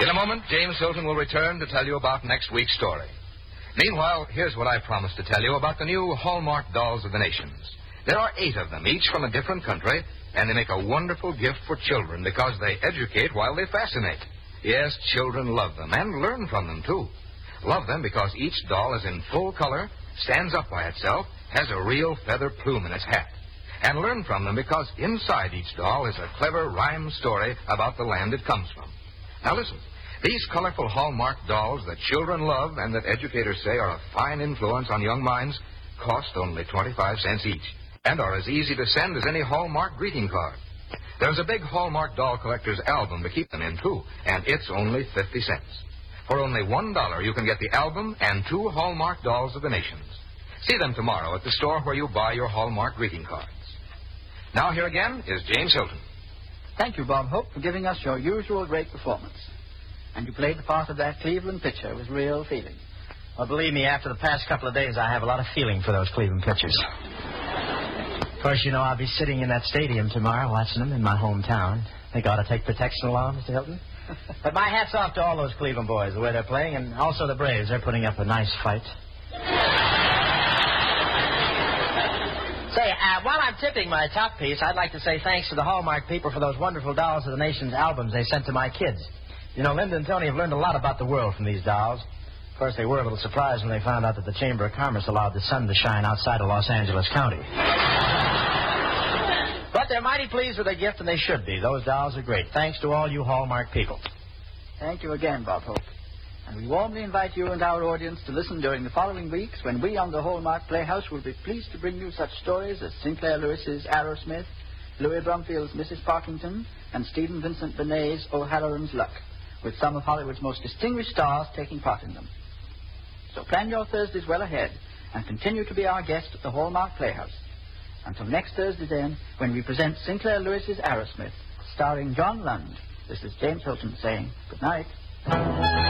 In a moment, James Hilton will return to tell you about next week's story. Meanwhile, here's what I promised to tell you about the new Hallmark Dolls of the Nations. There are 8 of them, each from a different country, and they make a wonderful gift for children because they educate while they fascinate. Yes, children love them and learn from them, too. Love them because each doll is in full color, stands up by itself, has a real feather plume in its hat. And learn from them because inside each doll is a clever rhyme story about the land it comes from. Now listen, these colorful Hallmark dolls that children love and that educators say are a fine influence on young minds cost only 25 cents each and are as easy to send as any Hallmark greeting card. There's a big Hallmark doll collector's album to keep them in, too, and it's only 50 cents. For only $1, you can get the album and 2 Hallmark Dolls of the Nations. See them tomorrow at the store where you buy your Hallmark greeting cards. Now, here again is James Hilton. Thank you, Bob Hope, for giving us your usual great performance. And you played the part of that Cleveland pitcher with real feeling. Well, believe me, after the past couple of days, I have a lot of feeling for those Cleveland pitchers. Of course, you know, I'll be sitting in that stadium tomorrow watching them in my hometown. Think I ought to take protection along, Mr. Hilton? But my hat's off to all those Cleveland boys, the way they're playing, and also the Braves. They're putting up a nice fight. Say, while I'm tipping my top piece, I'd like to say thanks to the Hallmark people for those wonderful Dolls of the Nation's albums they sent to my kids. You know, Linda and Tony have learned a lot about the world from these dolls. Of course, they were a little surprised when they found out that the Chamber of Commerce allowed the sun to shine outside of Los Angeles County. But they're mighty pleased with their gift, and they should be. Those dolls are great. Thanks to all you Hallmark people. Thank you again, Bob Hope. And we warmly invite you and our audience to listen during the following weeks when we on the Hallmark Playhouse will be pleased to bring you such stories as Sinclair Lewis's Arrowsmith, Louis Brumfield's Mrs. Parkington, and Stephen Vincent Benet's O'Halloran's Luck, with some of Hollywood's most distinguished stars taking part in them. So plan your Thursdays well ahead and continue to be our guest at the Hallmark Playhouse. Until next Thursday, then, when we present Sinclair Lewis's Arrowsmith, starring John Lund, this is James Hilton saying good night.